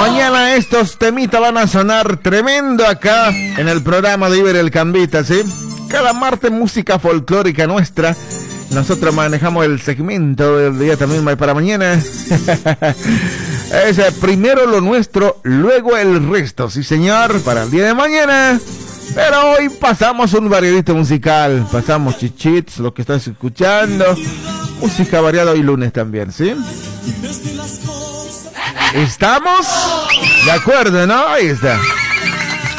Mañana estos temitas van a sonar tremendo acá en el programa de Iber el Cambita, ¿sí? Cada martes música folclórica nuestra. Nosotros manejamos el segmento del día también para mañana. Es primero lo nuestro, luego el resto, sí señor, para el día de mañana. Pero hoy pasamos un variadito musical. Pasamos chichits, lo que estás escuchando. Música variada hoy lunes también, ¿sí? ¿Estamos? De acuerdo, ¿no? Ahí está.